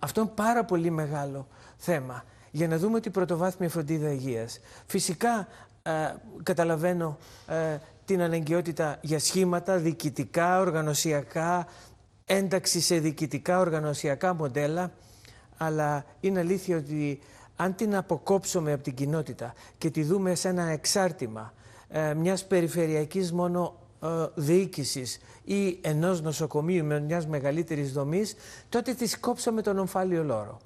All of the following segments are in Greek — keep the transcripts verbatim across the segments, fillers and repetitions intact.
Αυτό είναι πάρα πολύ μεγάλο θέμα για να δούμε την πρωτοβάθμια φροντίδα υγείας. Φυσικά ε, καταλαβαίνω ε, την αναγκαιότητα για σχήματα διοικητικά, οργανωσιακά, ένταξη σε διοικητικά, οργανωσιακά μοντέλα, αλλά είναι αλήθεια ότι αν την αποκόψουμε από την κοινότητα και τη δούμε σε ένα εξάρτημα ε, μιας περιφερειακής μόνο ε, διοίκησης ή ενός νοσοκομείου με μιας μεγαλύτερης δομής, τότε τη κόψαμε τον ομφάλιο λόρο.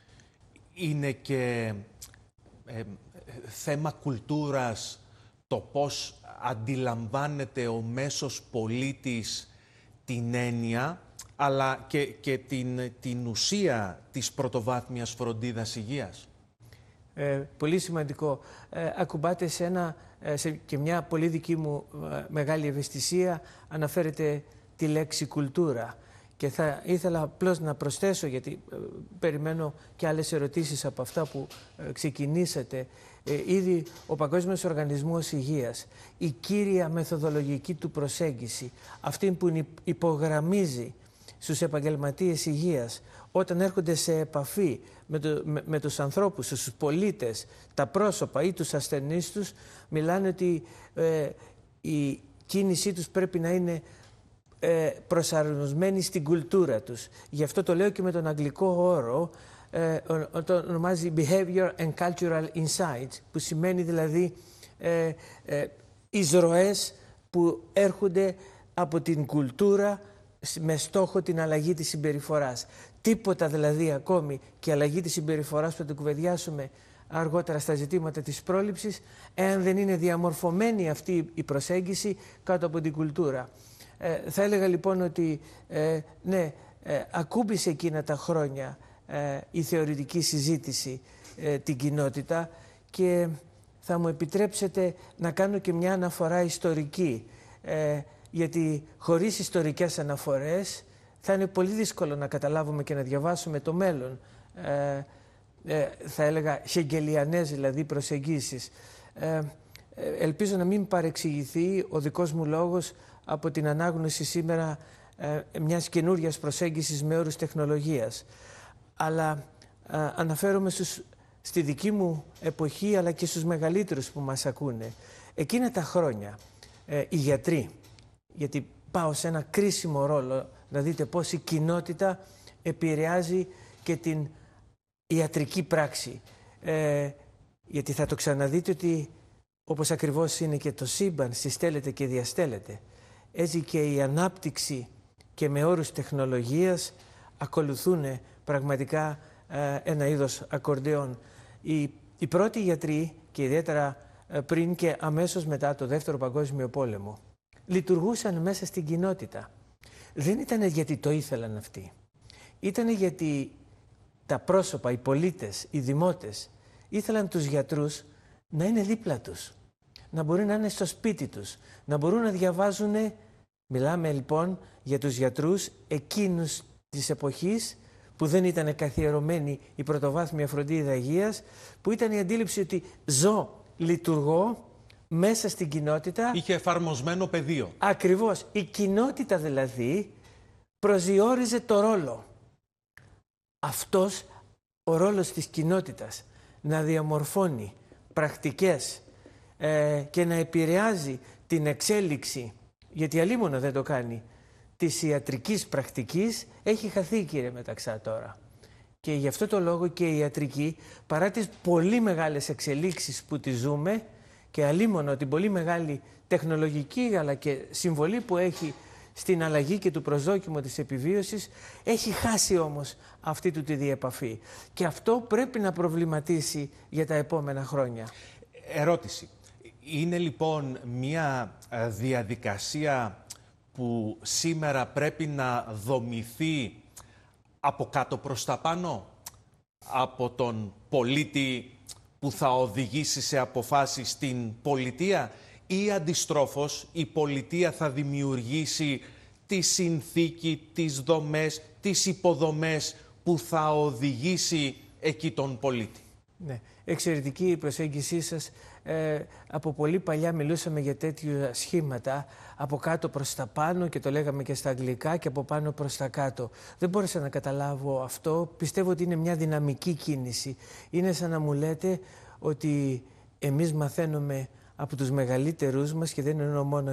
Είναι και ε, θέμα κουλτούρας το πώς αντιλαμβάνεται ο μέσος πολίτης την έννοια, αλλά και, και την, την ουσία της πρωτοβάθμιας φροντίδας υγείας. Ε, πολύ σημαντικό. Ε, ακουμπάτε σε, ένα, ε, σε και μια πολύ δική μου ε, μεγάλη ευαισθησία, αναφέρεται τη λέξη κουλτούρα. Και θα ήθελα απλώς να προσθέσω, γιατί ε, περιμένω και άλλες ερωτήσεις από αυτά που ε, ξεκινήσατε. Ε, ήδη ο Παγκόσμιος Οργανισμός Υγείας, η κύρια μεθοδολογική του προσέγγιση, αυτή που υπογραμμίζει στους επαγγελματίες υγείας, όταν έρχονται σε επαφή με, το, με, με τους ανθρώπους, τους πολίτες, τα πρόσωπα ή τους ασθενείς τους, μιλάνε ότι ε, η κίνησή τους πρέπει να είναι ε, προσαρμοσμένη στην κουλτούρα τους. Γι' αυτό το λέω και με τον αγγλικό όρο, ε, το ονομάζει Behavior and Cultural Insights, που σημαίνει δηλαδή ε, ε, εισρωές που έρχονται από την κουλτούρα με στόχο την αλλαγή της συμπεριφοράς. Τίποτα δηλαδή ακόμη και η αλλαγή της συμπεριφοράς που θα το κουβεντιάσουμε αργότερα στα ζητήματα της πρόληψης, εάν δεν είναι διαμορφωμένη αυτή η προσέγγιση κάτω από την κουλτούρα. Ε, θα έλεγα λοιπόν ότι ε, ναι, ε, ακούμπησε εκείνα τα χρόνια ε, η θεωρητική συζήτηση ε, την κοινότητα, και θα μου επιτρέψετε να κάνω και μια αναφορά ιστορική. Ε, γιατί χωρίς ιστορικές αναφορές θα είναι πολύ δύσκολο να καταλάβουμε και να διαβάσουμε το μέλλον. Ε, ε, θα έλεγα χεγγελιανές δηλαδή προσεγγίσεις. Ε, ελπίζω να μην παρεξηγηθεί ο δικός μου λόγος από την ανάγνωση σήμερα ε, μιας καινούριας προσέγγισης με όρους τεχνολογίας. Αλλά ε, αναφέρομαι στους, στη δική μου εποχή, αλλά και στους μεγαλύτερους που μας ακούνε. Εκείνα τα χρόνια ε, οι γιατροί, γιατί πάω σε ένα κρίσιμο ρόλο να δείτε πώς η κοινότητα επηρεάζει και την ιατρική πράξη. Ε, γιατί θα το ξαναδείτε ότι όπως ακριβώς είναι και το σύμπαν, συστέλλεται και διαστέλλεται, έτσι και η ανάπτυξη και με όρους τεχνολογίας ακολουθούν πραγματικά ε, ένα είδος ακορντεόν. Οι, οι πρώτοι γιατροί, και ιδιαίτερα ε, πριν και αμέσως μετά το Δεύτερο Παγκόσμιο Πόλεμο, λειτουργούσαν μέσα στην κοινότητα. Δεν ήταν γιατί το ήθελαν αυτοί. Ήταν γιατί τα πρόσωπα, οι πολίτες, οι δημότες ήθελαν τους γιατρούς να είναι δίπλα τους, να μπορούν να είναι στο σπίτι τους, να μπορούν να διαβάζουν. Μιλάμε λοιπόν για τους γιατρούς εκείνους της εποχής που δεν ήταν καθιερωμένη η πρωτοβάθμια φροντίδα υγείας, που ήταν η αντίληψη ότι ζω, λειτουργώ μέσα στην κοινότητα. Είχε εφαρμοσμένο πεδίο. Ακριβώς. Η κοινότητα δηλαδή προσδιορίζε το ρόλο. Αυτός ο ρόλος της κοινότητας να διαμορφώνει πρακτικές ε, και να επηρεάζει την εξέλιξη, γιατί αλίμονο δεν το κάνει, της ιατρικής πρακτικής, έχει χαθεί, κύριε Μεταξά, τώρα. Και γι' αυτό το λόγο και η ιατρική, παρά τις πολύ μεγάλες εξελίξεις που τη ζούμε, και αλίμονο την πολύ μεγάλη τεχνολογική αλλά και συμβολή που έχει στην αλλαγή και του προσδόκιμου της επιβίωσης, έχει χάσει όμως αυτή του τη διεπαφή. Και αυτό πρέπει να προβληματίσει για τα επόμενα χρόνια. Ερώτηση. Είναι λοιπόν μια διαδικασία που σήμερα πρέπει να δομηθεί από κάτω προς τα πάνω, από τον πολίτη που θα οδηγήσει σε αποφάσεις στην πολιτεία, ή αντιστρόφως η πολιτεία θα δημιουργήσει τη συνθήκη, τις δομές, τις υποδομές που θα οδηγήσει εκεί τον πολίτη? Ναι. Εξαιρετική η προσέγγισή σας. Ε, από πολύ παλιά μιλούσαμε για τέτοιου σχήματα, από κάτω προς τα πάνω, και το λέγαμε και στα αγγλικά, και από πάνω προς τα κάτω. Δεν μπόρεσα να καταλάβω αυτό. Πιστεύω ότι είναι μια δυναμική κίνηση. Είναι σαν να μου λέτε ότι εμείς μαθαίνουμε από τους μεγαλύτερους μας, και δεν εννοώ μόνο